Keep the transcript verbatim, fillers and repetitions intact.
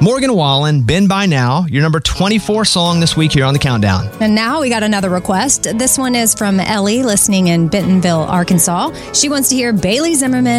Morgan Wallen, Been By Now, your number twenty-four song this week here on the Countdown. And now we got another request. This one is from Ellie, listening in Bentonville, Arkansas. She wants to hear Bailey Zimmerman